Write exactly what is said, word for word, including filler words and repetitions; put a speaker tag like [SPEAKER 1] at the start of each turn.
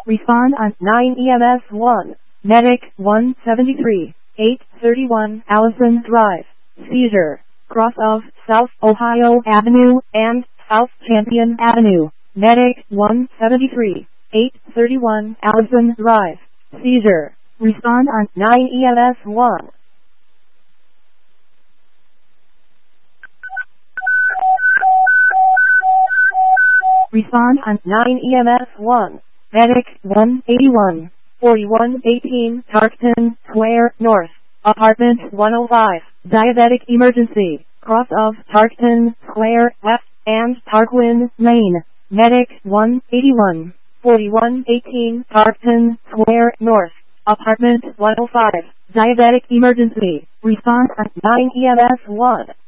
[SPEAKER 1] Respond on nine E M S one. Medic one seventy-three, eight thirty-one Allison Drive. Seizure. Cross of South Ohio Avenue and South Champion Avenue. Medic one seventy-three, eight thirty-one Allison Drive. Seizure. Respond on nine E M S one. Respond on nine E M S one. Medic one eighty-one, forty-one eighteen Tarkton Square North. Apartment one oh five. Diabetic emergency. Cross of Tarkton Square West and Tarquin Lane. Medic one eighty-one, forty-one eighteen Tarkton Square North. Apartment one oh five. Diabetic emergency. Respond on nine E M S one.